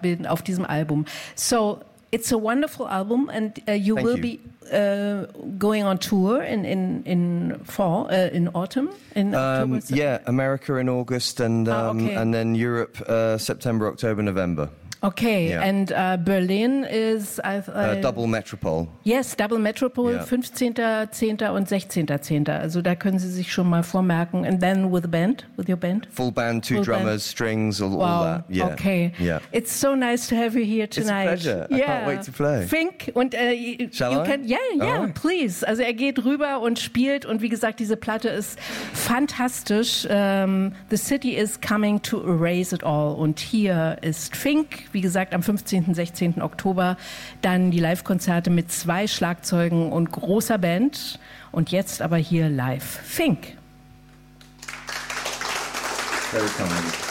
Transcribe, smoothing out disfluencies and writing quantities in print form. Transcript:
abbilden auf diesem Album. So it's a wonderful album, and you will be going on tour in fall, in autumn, in October. Yeah, America in August, and then Europe September, October, November. Okay, Yeah. and Berlin is... Double Metropole. Yes, Double Metropole, Yeah. 15.10. und 16.10. Also da können Sie sich schon mal vormerken. And then with your band? Full band, two drummers, strings, all that. Yeah. Okay. Yeah. It's so nice to have you here tonight. It's a pleasure. I can't wait to play. Fink und Shall I? Yeah, please. Also er geht rüber und spielt und wie gesagt, diese Platte ist fantastisch. The City is coming to erase it all. Und hier ist Fink. Wie gesagt, am 15. 16. Oktober dann die Live-Konzerte mit 2 Schlagzeugen und großer Band. Und jetzt aber hier live. Fink. Very kind.